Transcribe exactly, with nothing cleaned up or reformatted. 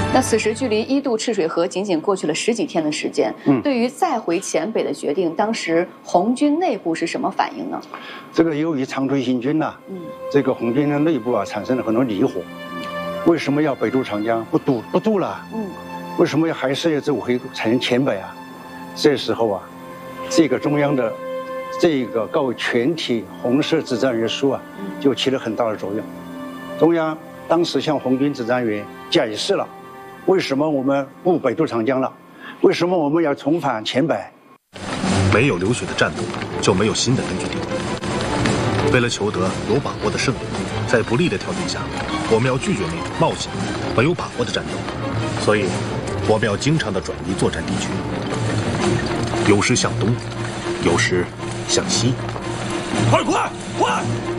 那此时距离一渡赤水河仅仅过去了十几天的时间。嗯，对于再回黔北的决定，当时红军内部是什么反应呢？ 这个由于长春行军呐、啊，嗯，这个红军的内部啊产生了很多疑惑，为什么要北渡长江？不渡不渡了？嗯，为什么要还是要走回黔黔北啊？这时候啊，这个中央的这个告全体红色指战员书啊，就起了很大的作用。中央当时向红军指战员解释了。为什么我们不北渡长江了？为什么我们要重返黔北？ 没有流血的战斗，就没有新的根据地。为了求得有把握的胜利，在不利的条件下，我们要拒绝那种冒险、没有把握的战斗。所以，我们要经常的转移作战地区，有时向东，有时向西。 快快快！